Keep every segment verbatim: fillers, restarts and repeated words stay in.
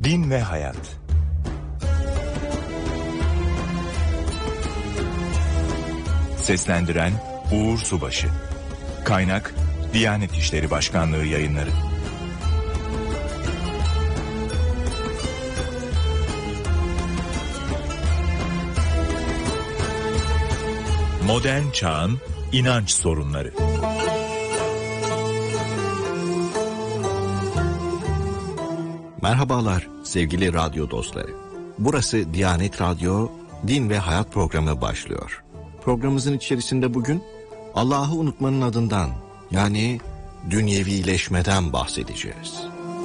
Din ve Hayat. Seslendiren Uğur Subaşı. Kaynak Diyanet İşleri Başkanlığı Yayınları. Modern çağın inanç sorunları. Merhabalar sevgili radyo dostları. Burası Diyanet Radyo Din ve Hayat programı başlıyor. Programımızın içerisinde bugün Allah'ı unutmanın adından, yani dünyevileşmeden bahsedeceğiz.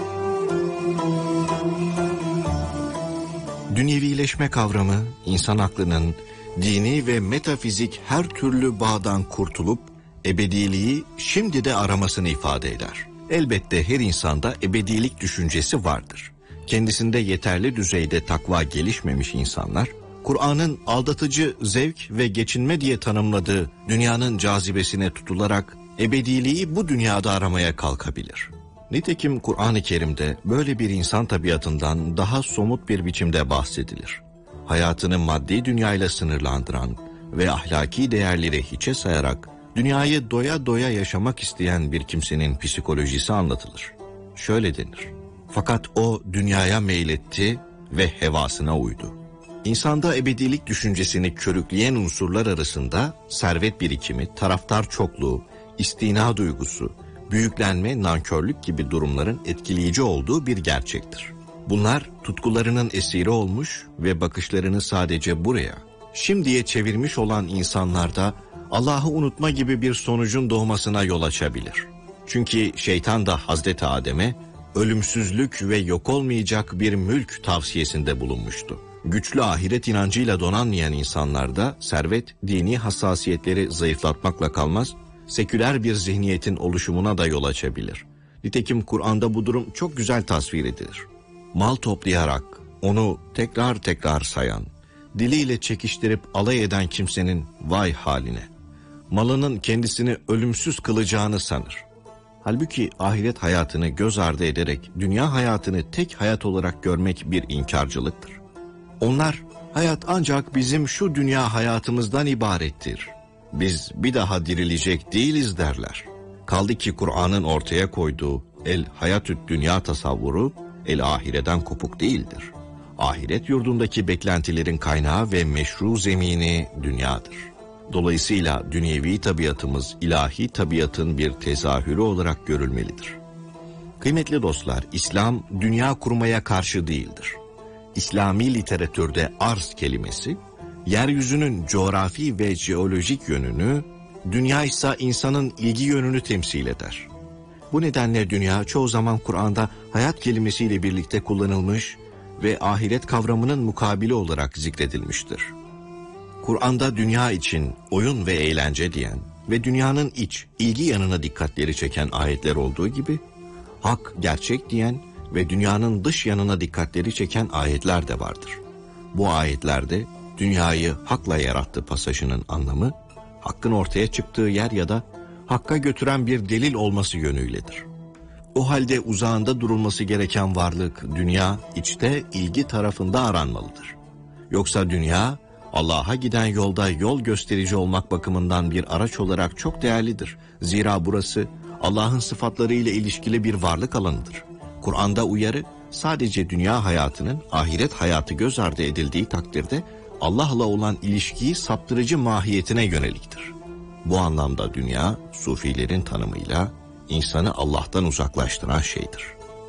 Dünyevileşme kavramı insan aklının dini ve metafizik her türlü bağdan kurtulup ebediliği şimdi de aramasını ifade eder. Elbette her insanda ebedilik düşüncesi vardır. Kendisinde yeterli düzeyde takva gelişmemiş insanlar, Kur'an'ın aldatıcı zevk ve geçinme diye tanımladığı dünyanın cazibesine tutularak ebediliği bu dünyada aramaya kalkabilir. Nitekim Kur'an-ı Kerim'de böyle bir insan tabiatından daha somut bir biçimde bahsedilir. Hayatını maddi dünyayla sınırlandıran ve ahlaki değerleri hiçe sayarak dünyayı doya doya yaşamak isteyen bir kimsenin psikolojisi anlatılır. Şöyle denir: fakat o dünyaya meyletti ve hevasına uydu. İnsanda ebedilik düşüncesini körükleyen unsurlar arasında servet birikimi, taraftar çokluğu, istina duygusu, büyüklenme, nankörlük gibi durumların etkileyici olduğu bir gerçektir. Bunlar tutkularının esiri olmuş ve bakışlarını sadece buraya, şimdiye çevirmiş olan insanlarda Allah'ı unutma gibi bir sonucun doğmasına yol açabilir. Çünkü şeytan da Hazreti Adem'e ölümsüzlük ve yok olmayacak bir mülk tavsiyesinde bulunmuştu. Güçlü ahiret inancıyla donanmayan insanlarda servet, dini hassasiyetleri zayıflatmakla kalmaz, seküler bir zihniyetin oluşumuna da yol açabilir. Nitekim Kur'an'da bu durum çok güzel tasvir edilir. Mal toplayarak onu tekrar tekrar sayan, diliyle çekiştirip alay eden kimsenin vay haline. Malının kendisini ölümsüz kılacağını sanır. Halbuki ahiret hayatını göz ardı ederek dünya hayatını tek hayat olarak görmek bir inkarcılıktır. Onlar, hayat ancak bizim şu dünya hayatımızdan ibarettir. Biz bir daha dirilecek değiliz derler. Kaldı ki Kur'an'ın ortaya koyduğu el hayatü't dünya tasavvuru el ahireden kopuk değildir. Ahiret yurdundaki beklentilerin kaynağı ve meşru zemini dünyadır. Dolayısıyla dünyevi tabiatımız ilahi tabiatın bir tezahürü olarak görülmelidir. Kıymetli dostlar, İslam dünya kurmaya karşı değildir. İslami literatürde arz kelimesi, yeryüzünün coğrafi ve jeolojik yönünü, dünya ise insanın ilgi yönünü temsil eder. Bu nedenle dünya çoğu zaman Kur'an'da hayat kelimesiyle birlikte kullanılmış ve ahiret kavramının mukabili olarak zikredilmiştir. Kur'an'da dünya için oyun ve eğlence diyen ve dünyanın iç, ilgi yanına dikkatleri çeken ayetler olduğu gibi, hak, gerçek diyen ve dünyanın dış yanına dikkatleri çeken ayetler de vardır. Bu ayetlerde dünyayı hakla yarattı pasajının anlamı, hakkın ortaya çıktığı yer ya da hakka götüren bir delil olması yönüyledir. O halde uzağında durulması gereken varlık, dünya, içte ilgi tarafında aranmalıdır. Yoksa dünya, Allah'a giden yolda yol gösterici olmak bakımından bir araç olarak çok değerlidir. Zira burası Allah'ın sıfatları ile ilişkili bir varlık alanıdır. Kur'an'da uyarı sadece dünya hayatının ahiret hayatı göz ardı edildiği takdirde Allah'la olan ilişkiyi saptırıcı mahiyetine yöneliktir. Bu anlamda dünya, Sufilerin tanımıyla insanı Allah'tan uzaklaştıran şeydir.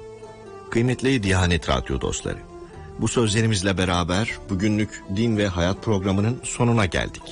Kıymetli Diyanet Radyo dostları, bu sözlerimizle beraber bugünlük Din ve Hayat programının sonuna geldik.